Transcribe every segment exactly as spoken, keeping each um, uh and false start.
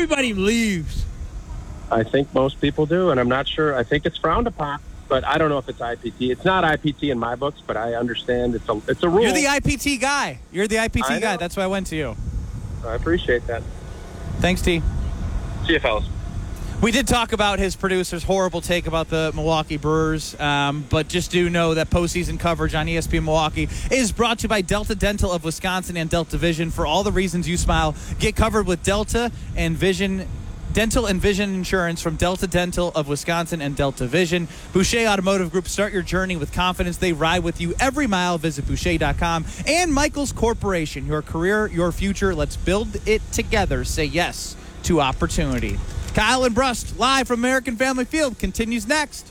everybody leaves. I think most people do, and I'm not sure. I think it's frowned upon, but I don't know if it's I P T. It's not I P T in my books, but I understand it's a it's a rule. You're the I P T guy. You're the I P T guy. That's why I went to you. I appreciate that. Thanks, T. See you, fellas. We did talk about his producer's horrible take about the Milwaukee Brewers, um, but just do know that postseason coverage on E S P N Milwaukee is brought to you by Delta Dental of Wisconsin and Delta Vision. For all the reasons you smile, get covered with Delta and Vision. Dental and vision insurance from Delta Dental of Wisconsin and Delta Vision. Boucher Automotive Group. Start your journey with confidence. They ride with you every mile. Visit Boucher dot com. And Michaels Corporation. Your career, your future. Let's build it together. Say yes to opportunity. Kyle and Brust, live from American Family Field, continues next.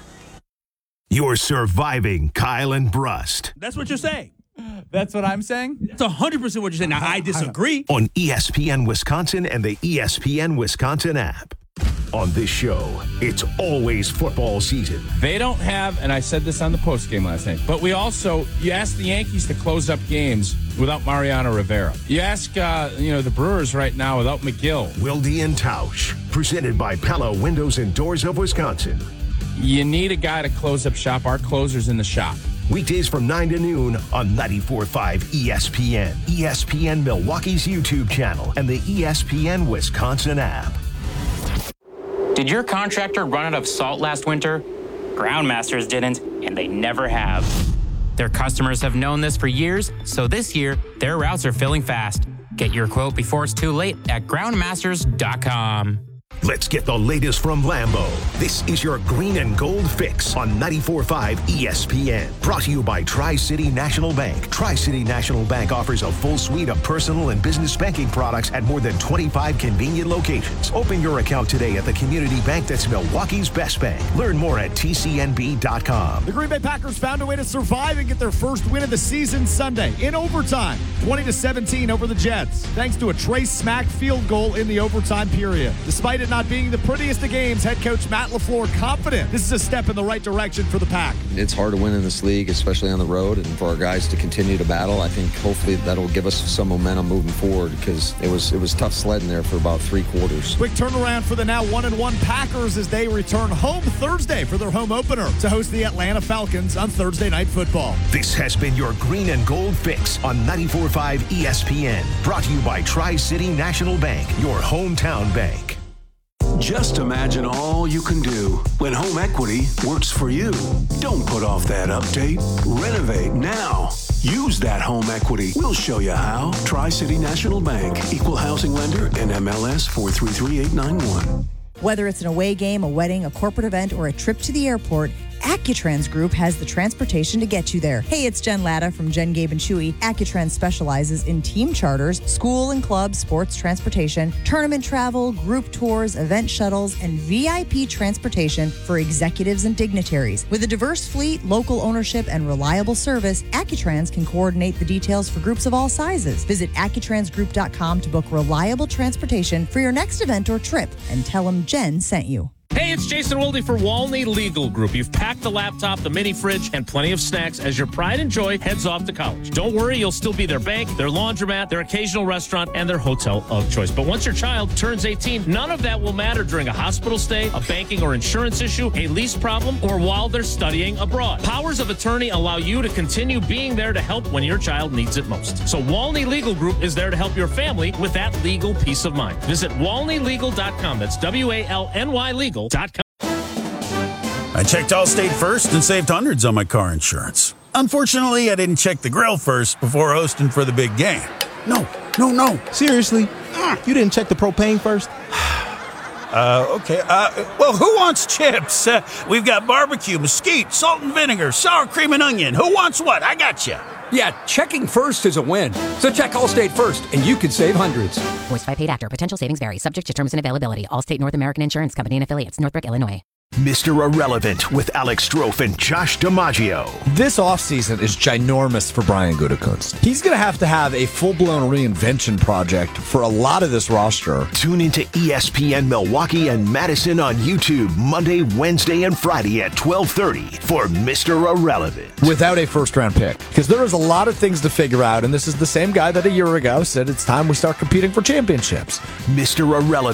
You're surviving Kyle and Brust. That's what you're saying. That's what I'm saying? That's one hundred percent what you're saying. Now, I disagree. On E S P N Wisconsin and the E S P N Wisconsin app. On this show, it's always football season. They don't have, and I said this on the postgame last night, but we also, you ask the Yankees to close up games without Mariano Rivera. You ask, uh, you know, the Brewers right now without McGill. Wilde and Tausch, presented by Pella Windows and Doors of Wisconsin. You need a guy to close up shop. Our closer's in the shop. Weekdays from nine to noon on ninety-four point five E S P N, E S P N Milwaukee's YouTube channel, and the E S P N Wisconsin app. Did your contractor run out of salt last winter? Groundmasters didn't, and they never have. Their customers have known this for years, so this year, their routes are filling fast. Get your quote before it's too late at groundmasters dot com. Let's get the latest from Lambeau. This is your green and gold fix on ninety-four point five E S P N. Brought to you by Tri-City National Bank. Tri-City National Bank offers a full suite of personal and business banking products at more than twenty-five convenient locations. Open your account today at the community bank that's Milwaukee's best bank. Learn more at T C N B dot com. The Green Bay Packers found a way to survive and get their first win of the season Sunday in overtime, twenty to seventeen over the Jets, thanks to a Trace Smack field goal in the overtime period. Despite it not being the prettiest of games, head coach Matt LaFleur confident this is a step in the right direction for the Pack. It's hard to win in this league, especially on the road, and for our guys to continue to battle. I think hopefully that'll give us some momentum moving forward, because it was it was tough sledding there for about three quarters. Quick turnaround for the now one and one Packers as they return home Thursday for their home opener to host the Atlanta Falcons on Thursday Night Football. This has been your green and gold fix on ninety-four point five E S P N. Brought to you by Tri-City National Bank, your hometown bank. Just imagine all you can do when home equity works for you. Don't put off that update. Renovate now. Use that home equity. We'll show you how. Tri-City National Bank. Equal housing lender. N M L S four three three eight nine one. Whether it's an away game, a wedding, a corporate event, or a trip to the airport, Accutrans Group has the transportation to get you there. Hey, it's Jen Latta from Jen, Gabe, and Chewy. Accutrans specializes in team charters, school and club sports transportation, tournament travel, group tours, event shuttles, and V I P transportation for executives and dignitaries. With a diverse fleet, local ownership, and reliable service, Accutrans can coordinate the details for groups of all sizes. Visit Accutrans Group dot com to book reliable transportation for your next event or trip, and tell them Jen sent you. Hey, it's Jason Wilde for Walney Legal Group. You've packed the laptop, the mini fridge, and plenty of snacks as your pride and joy heads off to college. Don't worry, you'll still be their bank, their laundromat, their occasional restaurant, and their hotel of choice. But once your child turns eighteen, none of that will matter during a hospital stay, a banking or insurance issue, a lease problem, or while they're studying abroad. Powers of attorney allow you to continue being there to help when your child needs it most. So Walney Legal Group is there to help your family with that legal peace of mind. Visit Walney Legal dot com. That's W A L N Y Legal dot com. I checked Allstate first and saved hundreds on my car insurance. Unfortunately, I didn't check the grill first before hosting for the big game. No, no, no. Seriously? You didn't check the propane first? Uh, okay. Uh, well, who wants chips? Uh, we've got barbecue, mesquite, salt and vinegar, sour cream and onion. Who wants what? I got you. Yeah, checking first is a win. So check Allstate first, and you could save hundreds. Voiced by paid actor. Potential savings vary. Subject to terms and availability. Allstate North American Insurance Company and affiliates. Northbrook, Illinois. Mister Irrelevant with Alex Strofe and Josh DiMaggio. This offseason is ginormous for Brian Gutekunst. He's going to have to have a full-blown reinvention project for a lot of this roster. Tune into E S P N Milwaukee and Madison on YouTube Monday, Wednesday, and Friday at twelve thirty for Mister Irrelevant. Without a first-round pick. Because there is a lot of things to figure out, and this is the same guy that a year ago said it's time we start competing for championships. Mister Irrelevant.